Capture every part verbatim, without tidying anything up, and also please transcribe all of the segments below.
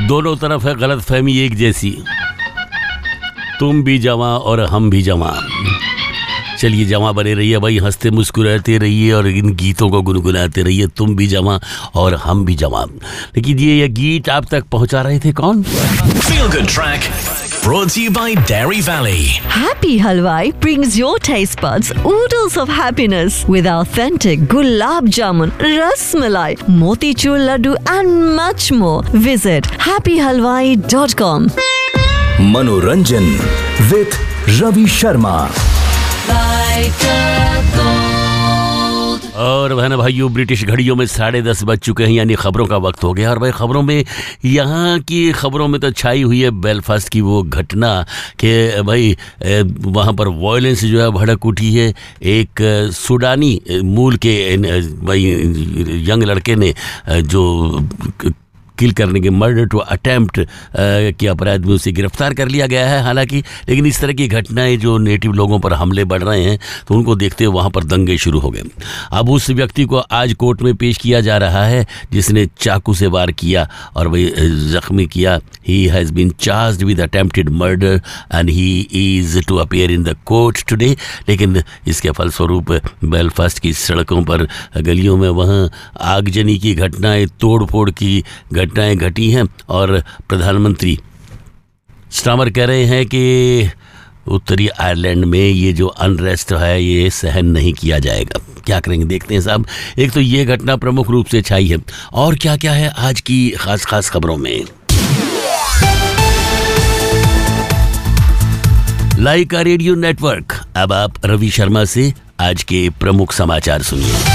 दोनों तरफ है गलत फहमी एक जैसी, तुम भी जवां और हम भी जवां। चलिए जवां बने रहिए भाई, हंसते मुस्कुराते रहिए और इन गीतों को गुनगुनाते रहिए। तुम भी जवां और हम भी जवां। लेकिन ये ये गीत आप तक पहुंचा रहे थे कौन? Feel Good Track brought to you by Dairy Valley. Happy Halwai brings your taste buds oodles of happiness with authentic gulab jamun, ras malai, motichur laddu and much more. Visit happy halwai dot com. मनोरंजन with Ravi Sharma. और बहन भाइयों, British घड़ियों में साढ़े दस बज चुके हैं, यानी खबरों का वक्त हो गया। और भाई खबरों में, यहाँ की खबरों में तो छाई हुई है बेलफास्ट की वो घटना कि भाई वहाँ पर वायलेंस जो है भड़क उठी है। एक सूडानी मूल के भाई यंग लड़के ने जो किल करने के मर्डर टू अटेम्प्ट के अपराध में उसे गिरफ्तार कर लिया गया है। हालांकि लेकिन इस तरह की घटनाएं जो नेटिव लोगों पर हमले बढ़ रहे हैं तो उनको देखते हुए वहां पर दंगे शुरू हो गए। अब उस व्यक्ति को आज कोर्ट में पेश किया जा रहा है जिसने चाकू से वार किया और वही जख्मी किया। He has been charged with attempted murder and he is to appear in the court today. लेकिन इसके फलस्वरूप बेलफास्ट की सड़कों पर, गलियों में वहाँ आगजनी की घटनाएं, तोड़ फोड़ की घटनाएं घटी हैं और प्रधानमंत्री स्टामर कह रहे हैं कि उत्तरी आयरलैंड में ये जो अनरेस्ट है ये सहन नहीं किया जाएगा। क्या करेंगे देखते हैं साहब। एक तो ये घटना प्रमुख रूप से छाई है, और क्या क्या है आज की खास खास खबरों में। लाइका रेडियो नेटवर्क। अब आप रवि शर्मा से आज के प्रमुख समाचार सुनिए।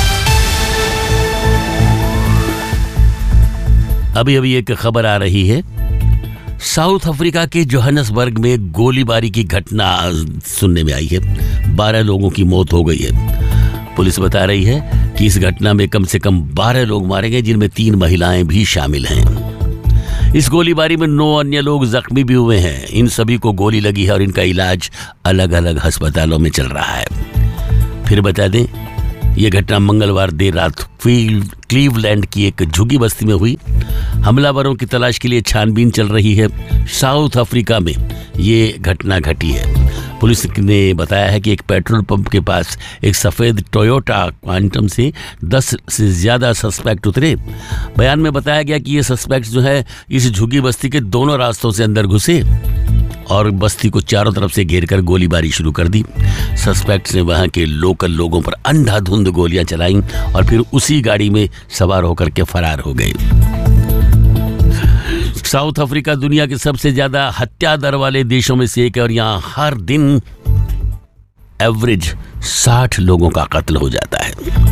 अभी अभी एक खबर आ रही है, साउथ अफ्रीका के जोहान्सबर्ग में गोलीबारी की घटना सुनने में आई है। बारह लोगों की मौत हो गई है। पुलिस बता रही है कि इस घटना में कम से कम बारह लोग मारे गए, जिनमें तीन महिलाएं भी शामिल हैं। इस गोलीबारी में नौ अन्य लोग जख्मी भी हुए हैं। इन सभी को गोली लगी है और इनका इलाज अलग अलग अस्पतालों में चल रहा है। फिर बता दें, यह घटना मंगलवार देर रात क्लीवलैंड की एक झुग्गी बस्ती में हुई। हमलावरों की तलाश के लिए छानबीन चल रही है। साउथ अफ्रीका में ये घटना घटी है। पुलिस ने बताया है कि एक पेट्रोल पंप के पास एक सफ़ेद टोयोटा क्वांटम से दस से ज़्यादा सस्पेक्ट उतरे। बयान में बताया गया कि ये सस्पेक्ट जो है इस झुग्गी बस्ती के दोनों रास्तों से अंदर घुसे और बस्ती को चारों तरफ से घेर कर गोलीबारी शुरू कर दी। सस्पेक्ट्स ने वहां के लोकल लोगों पर अंधाधुंध गोलियां चलाईं और फिर उसी गाड़ी में सवार होकर के फरार हो गए। साउथ अफ्रीका दुनिया के सबसे ज्यादा हत्या दर वाले देशों में से एक है और यहाँ हर दिन एवरेज साठ लोगों का कत्ल हो जाता है।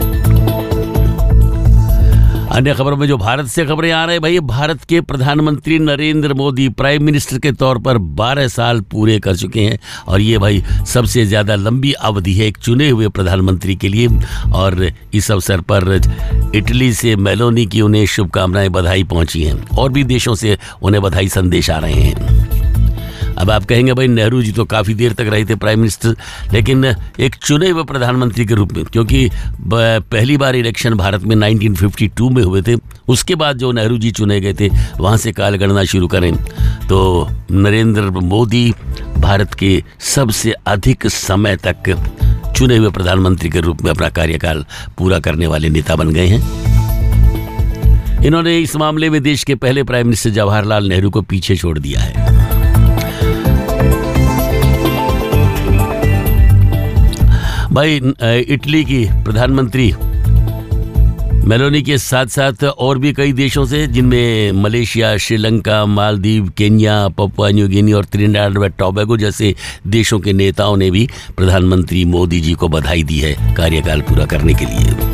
अन्य खबरों में जो भारत से खबरें आ रही है, भाई भारत के प्रधानमंत्री नरेंद्र मोदी प्राइम मिनिस्टर के तौर पर बारह साल पूरे कर चुके हैं और ये भाई सबसे ज़्यादा लंबी अवधि है एक चुने हुए प्रधानमंत्री के लिए। और इस अवसर पर इटली से मेलोनी की उन्हें शुभकामनाएं, बधाई पहुंची हैं और भी देशों से उन्हें बधाई संदेश आ रहे हैं। अब आप कहेंगे भाई नेहरू जी तो काफ़ी देर तक रहे थे प्राइम मिनिस्टर, लेकिन एक चुने हुए प्रधानमंत्री के रूप में, क्योंकि पहली बार इलेक्शन भारत में नाइनटीन फिफ्टी टू में हुए थे, उसके बाद जो नेहरू जी चुने गए थे वहाँ से कालगणना शुरू करें तो नरेंद्र मोदी भारत के सबसे अधिक समय तक चुने हुए प्रधानमंत्री के रूप में अपना कार्यकाल पूरा करने वाले नेता बन गए हैं। इन्होंने इस मामले में देश के पहले प्राइम मिनिस्टर जवाहरलाल नेहरू को पीछे छोड़ दिया है। भाई इटली की प्रधानमंत्री मेलोनी के साथ साथ और भी कई देशों से, जिनमें Malaysia, Sri Lanka, Maldives, Kenya, Papua New Guinea और त्रिनिदाद व टोबैगो जैसे देशों के नेताओं ने भी प्रधानमंत्री मोदी जी को बधाई दी है कार्यकाल पूरा करने के लिए।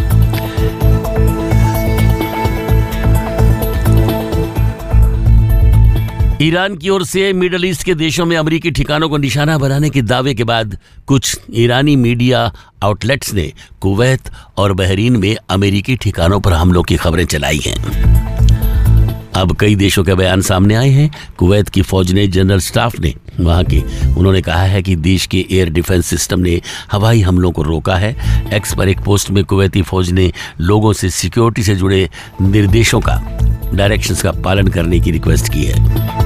ईरान की ओर से मिडल ईस्ट के देशों में अमेरिकी ठिकानों को निशाना बनाने के दावे के बाद कुछ ईरानी मीडिया आउटलेट्स ने कुवैत और बहरीन में अमेरिकी ठिकानों पर हमलों की खबरें चलाई हैं। अब कई देशों के बयान सामने आए हैं। कुवैत की फौज ने, जनरल स्टाफ ने वहां के, उन्होंने कहा है कि देश के एयर डिफेंस सिस्टम ने हवाई हमलों को रोका है। एक्स पर एक पोस्ट में कुवैती फौज ने लोगों से सिक्योरिटी से जुड़े निर्देशों का डायरेक्शंस का पालन करने की रिक्वेस्ट की है।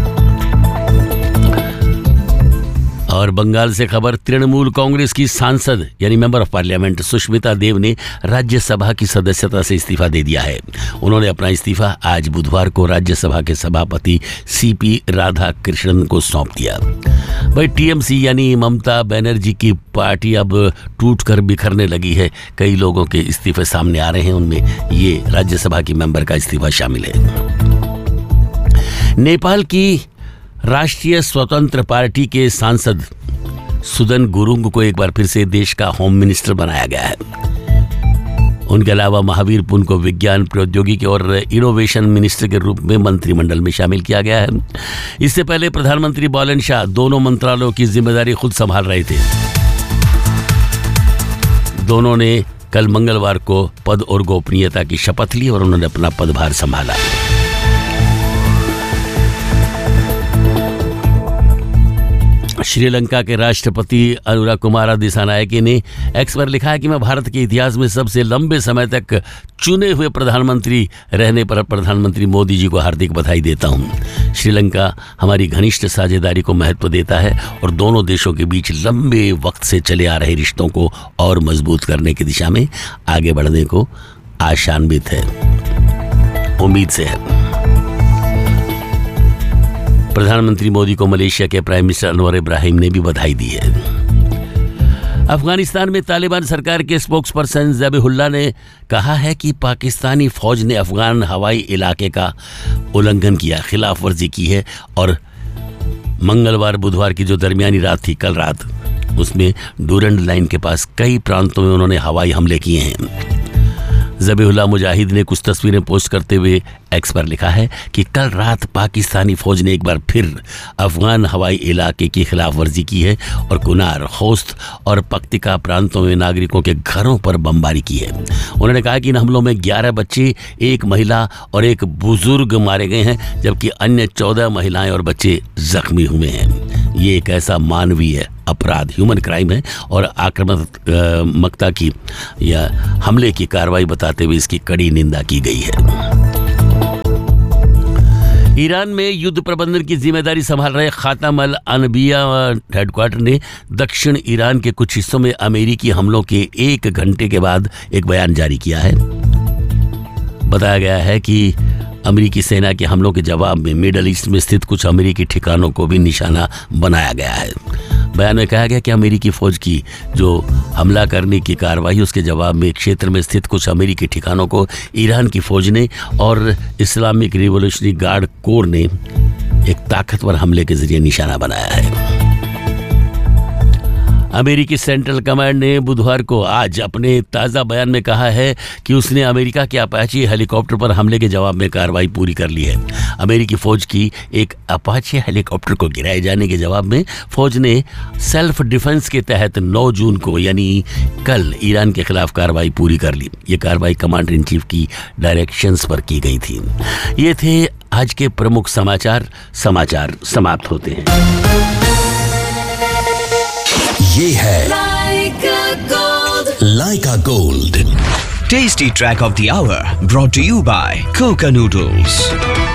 और बंगाल से खबर, तृणमूल कांग्रेस की सांसद यानी member of parliament Sushmita Dev ने राज्यसभा की सदस्यता से इस्तीफा दे दिया है। उन्होंने अपना इस्तीफा आज बुधवार को राज्यसभा के सभापति सीपी राधा कृष्णन को सौंप दिया। भाई टीएमसी यानी ममता बनर्जी की पार्टी अब टूटकर बिखरने लगी है। कई लोगों के इस्तीफे सामने आ रहे हैं, उनमें ये राज्यसभा की मेंबर का इस्तीफा शामिल है। नेपाल की राष्ट्रीय स्वतंत्र पार्टी के सांसद सुदन गुरुंग को एक बार फिर से देश का होम मिनिस्टर बनाया गया है। उनके अलावा महावीर पुन को विज्ञान प्रौद्योगिकी और इनोवेशन मिनिस्टर के रूप में मंत्रिमंडल में शामिल किया गया है। इससे पहले प्रधानमंत्री बालन शाह दोनों मंत्रालयों की जिम्मेदारी खुद संभाल रहे थे। दोनों ने कल मंगलवार को पद और गोपनीयता की शपथ ली और उन्होंने अपना पदभार संभाला। श्रीलंका के राष्ट्रपति अनुराग कुमार दिसानायके ने एक्स पर लिखा है कि मैं भारत के इतिहास में सबसे लंबे समय तक चुने हुए प्रधानमंत्री रहने पर प्रधानमंत्री मोदी जी को हार्दिक बधाई देता हूं। श्रीलंका हमारी घनिष्ठ साझेदारी को महत्व देता है और दोनों देशों के बीच लंबे वक्त से चले आ रहे रिश्तों को और मजबूत करने की दिशा में आगे बढ़ने को आशान्वित है, उम्मीद से है। प्रधानमंत्री मोदी को मलेशिया के प्राइम मिनिस्टर अनवर इब्राहिम ने भी बधाई दी है। अफगानिस्तान में तालिबान सरकार के स्पोक्स पर्सन ज़बीहुल्लाह ने कहा है कि पाकिस्तानी फौज ने अफगान हवाई इलाके का उल्लंघन किया, खिलाफ वर्जी की है और मंगलवार बुधवार की जो दरमियानी रात थी, कल रात, उसमें डूरंड लाइन के पास कई प्रांतों में उन्होंने हवाई हमले किए हैं। ज़बीहुल्लाह मुजाहिद ने कुछ तस्वीरें पोस्ट करते हुए एक्स पर लिखा है कि कल रात पाकिस्तानी फौज ने एक बार फिर अफगान हवाई इलाके की खिलाफ वर्जी की है और कुनार, खोस्त और पक्तिका प्रांतों में नागरिकों के घरों पर बमबारी की है। उन्होंने कहा कि इन हमलों में ग्यारह बच्चे, एक महिला और एक बुजुर्ग मारे गए हैं, जबकि अन्य चौदह महिलाएं और बच्चे जख्मी हुए हैं। ये एक ऐसा मानवीय अपराध, ह्यूमन क्राइम है और आक्रामकता की या हमले की कार्रवाई बताते हुए इसकी कड़ी निंदा की गई है। ईरान में युद्ध प्रबंधन की जिम्मेदारी संभाल रहे खातम अल अनबिया हेडक्वार्टर ने दक्षिण ईरान के कुछ हिस्सों में अमेरिकी हमलों के एक घंटे के बाद एक बयान जारी किया है। बताया गया है कि अमेरिकी सेना के हमलों के जवाब में मिडल ईस्ट में स्थित कुछ अमेरिकी ठिकानों को भी निशाना बनाया गया है। बयान में कहा गया कि अमेरिकी फौज की जो हमला करने की कार्रवाई, उसके जवाब में क्षेत्र में स्थित कुछ अमेरिकी ठिकानों को ईरान की फौज ने और इस्लामिक रिवॉल्यूशनरी गार्ड कोर ने एक ताकतवर हमले के जरिए निशाना बनाया है। अमेरिकी सेंट्रल कमांड ने बुधवार को आज अपने ताज़ा बयान में कहा है कि उसने अमेरिका के अपाचे हेलीकॉप्टर पर हमले के जवाब में कार्रवाई पूरी कर ली है। अमेरिकी फौज की एक अपाचे हेलीकॉप्टर को गिराए जाने के जवाब में फौज ने सेल्फ डिफेंस के तहत नौ जून को यानी कल ईरान के खिलाफ कार्रवाई पूरी कर ली। ये कार्रवाई कमांडर इन चीफ की डायरेक्शंस पर की गई थी। ये थे आज के प्रमुख समाचार। समाचार समाप्त होते हैं। ये है लाइका gold Tasty track of the hour brought to you by Coca Noodles.